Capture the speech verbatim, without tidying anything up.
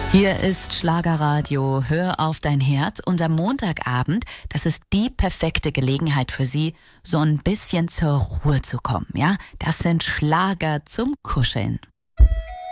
Hier ist Schlagerradio, hör auf dein Herz. Und am Montagabend, das ist die perfekte Gelegenheit für Sie, so ein bisschen zur Ruhe zu kommen, ja? Das sind Schlager zum Kuscheln.